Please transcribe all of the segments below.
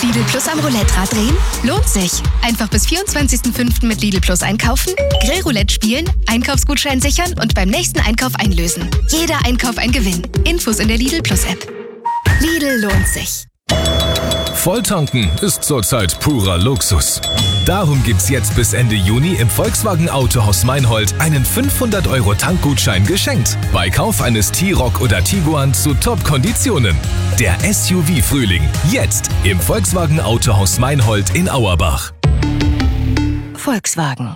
Lidl Plus am Roulette-Rad drehen? Lohnt sich. Einfach bis 24.05. mit Lidl Plus einkaufen, Grillroulette spielen, Einkaufsgutschein sichern und beim nächsten Einkauf einlösen. Jeder Einkauf ein Gewinn. Infos in der Lidl Plus App. Lidl lohnt sich. Volltanken ist zurzeit purer Luxus. Darum gibt's jetzt bis Ende Juni im Volkswagen Autohaus Meinhold einen 500€ Tankgutschein geschenkt. Bei Kauf eines T-Roc oder Tiguan zu Top-Konditionen. Der SUV-Frühling. Jetzt im Volkswagen Autohaus Meinhold in Auerbach. Volkswagen.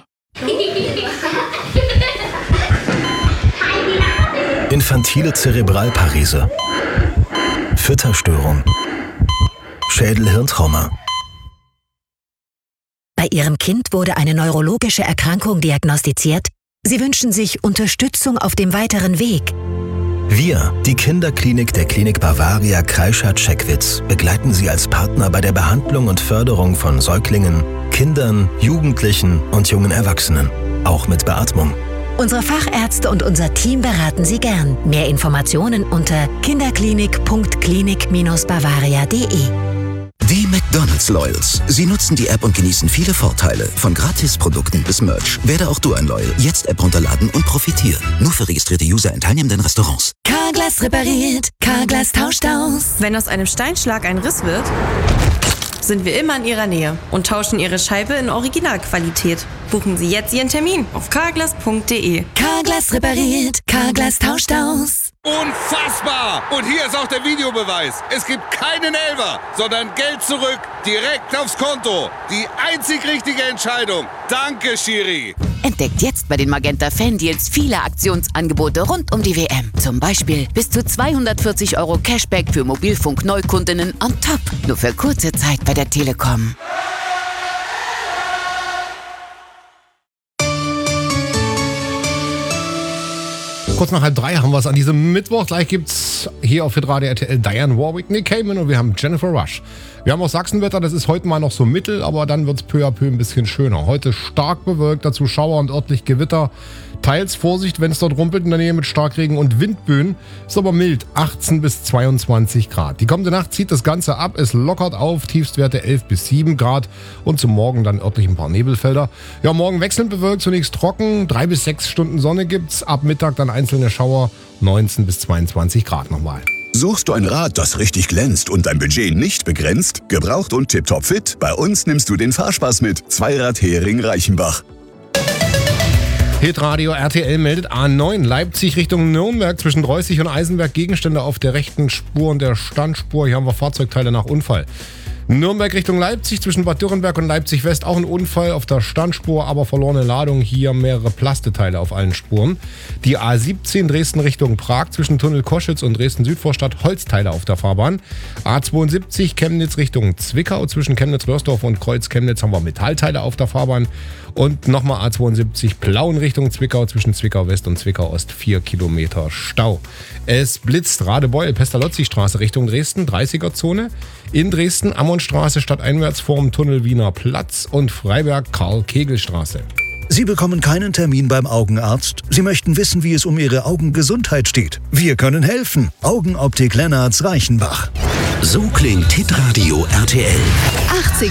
Infantile Zerebralparese. Fütterstörung. Schädel-Hirntrauma. Bei Ihrem Kind wurde eine neurologische Erkrankung diagnostiziert. Sie wünschen sich Unterstützung auf dem weiteren Weg. Wir, die Kinderklinik der Klinik Bavaria Kreischath-Checkwitz, begleiten Sie als Partner bei der Behandlung und Förderung von Säuglingen, Kindern, Jugendlichen und jungen Erwachsenen. Auch mit Beatmung. Unsere Fachärzte und unser Team beraten Sie gern. Mehr Informationen unter kinderklinik.klinik-bavaria.de. Die McDonald's Loyals. Sie nutzen die App und genießen viele Vorteile. Von Gratisprodukten bis Merch. Werde auch du ein Loyal. Jetzt App runterladen und profitieren. Nur für registrierte User in teilnehmenden Restaurants. Carglass repariert. Carglass tauscht aus. Wenn aus einem Steinschlag ein Riss wird, sind wir immer in Ihrer Nähe und tauschen Ihre Scheibe in Originalqualität. Buchen Sie jetzt Ihren Termin auf carglass.de. Carglass repariert. Carglass tauscht aus. Unfassbar! Und hier ist auch der Videobeweis. Es gibt keinen Elfer, sondern Geld zurück, direkt aufs Konto. Die einzig richtige Entscheidung. Danke, Schiri. Entdeckt jetzt bei den Magenta Fan-Deals viele Aktionsangebote rund um die WM. Zum Beispiel bis zu 240€ Cashback für Mobilfunk-Neukundinnen on top. Nur für kurze Zeit bei der Telekom. Kurz nach 2:30 haben wir es an diesem Mittwoch. Gleich gibt's hier auf Hitradio RTL Diane Warwick, Nick Cayman und wir haben Jennifer Rush. Wir haben auch Sachsenwetter, das ist heute mal noch so mittel, aber dann wird's peu à peu ein bisschen schöner. Heute stark bewölkt, dazu Schauer und örtlich Gewitter. Teils Vorsicht, wenn es dort rumpelt in der Nähe mit Starkregen und Windböen. Ist aber mild, 18 bis 22 Grad. Die kommende Nacht zieht das Ganze ab, es lockert auf, Tiefstwerte 11 bis 7 Grad und zum Morgen dann örtlich ein paar Nebelfelder. Ja, morgen wechselnd bewölkt, zunächst trocken, 3 bis 6 Stunden Sonne gibt's, ab Mittag dann einzelne Schauer, 19 bis 22 Grad nochmal. Suchst du ein Rad, das richtig glänzt und dein Budget nicht begrenzt? Gebraucht und tipptopp fit? Bei uns nimmst du den Fahrspaß mit. Zweirad Hering Reichenbach. Hitradio RTL meldet A9 Leipzig Richtung Nürnberg zwischen Dreußig und Eisenberg Gegenstände auf der rechten Spur und der Standspur. Hier haben wir Fahrzeugteile nach Unfall. Nürnberg Richtung Leipzig zwischen Bad Dürrenberg und Leipzig West auch ein Unfall auf der Standspur, aber verlorene Ladung, hier mehrere Plasteteile auf allen Spuren. Die A17 Dresden Richtung Prag zwischen Tunnel Koschitz und Dresden Südvorstadt Holzteile auf der Fahrbahn. A72 Chemnitz Richtung Zwickau zwischen Chemnitz-Röhrsdorf und Kreuz Chemnitz haben wir Metallteile auf der Fahrbahn. Und nochmal A72 Plauen Richtung Zwickau zwischen Zwickau West und Zwickau Ost 4 Kilometer Stau. Es blitzt Radebeul, Pestalozzi-Straße Richtung Dresden, 30er-Zone. In Dresden Ammonstraße stadteinwärts vorm Tunnel Wiener Platz und Freiberg Karl-Kegel-Straße. Sie bekommen keinen Termin beim Augenarzt. Sie möchten wissen, wie es um Ihre Augengesundheit steht. Wir können helfen. Augenoptik Lennartz Reichenbach. So klingt Hitradio RTL. 80